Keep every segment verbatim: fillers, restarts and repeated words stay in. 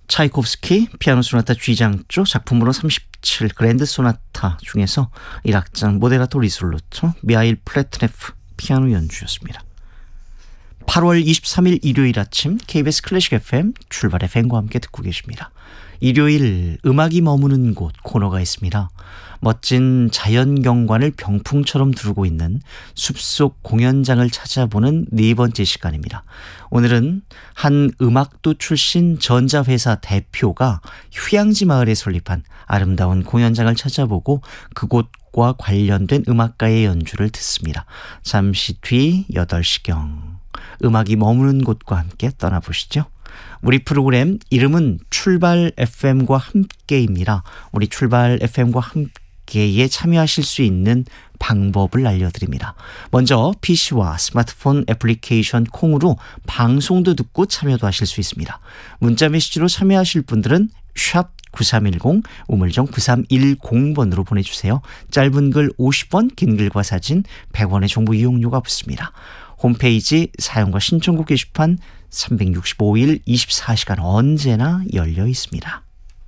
차이코프스키 피아노 소나타 G장조 작품번호 삼십칠 그랜드 소나타 중에서 일 악장 모데라토 리솔루토 미하일 플래트네프 피아노 연주였습니다. 팔월 이십삼일 일요일 아침 케이비에스 클래식 에프엠 출발 에프엠과 함께 듣고 계십니다. 일요일 음악이 머무는 곳 코너가 있습니다. 멋진 자연경관을 병풍처럼 두르고 있는 숲속 공연장을 찾아보는 네 번째 시간입니다. 오늘은 한 음악도 출신 전자회사 대표가 휴양지 마을에 설립한 아름다운 공연장을 찾아보고 그곳과 관련된 음악가의 연주를 듣습니다. 잠시 뒤 여덟 시경 음악이 머무는 곳과 함께 떠나보시죠. 우리 프로그램 이름은 출발 에프엠과 함께입니다. 우리 출발 에프엠과 함께에 참여하실 수 있는 방법을 알려드립니다. 먼저 피시와 스마트폰 애플리케이션 콩으로 방송도 듣고 참여도 하실 수 있습니다. 문자 메시지로 참여하실 분들은 샵 구삼일공 우물정 구삼일공 번으로 보내주세요. 짧은 글 오십 원, 긴 글과 사진 백 원의 정보 이용료가 붙습니다. 홈페이지 사용과 신청곡 게시판 삼백육십오 일 이십사 시간 언제나 열려 있습니다.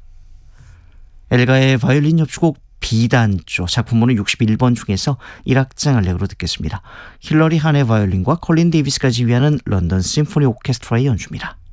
엘가의 바이올린 협주곡 B단조 작품번호 육십일 번 중에서 일 악장 알렉으로 듣겠습니다. 힐러리 한의 바이올린과 컬린 데이비스가 지휘하는 런던 심포니 오케스트라의 연주입니다.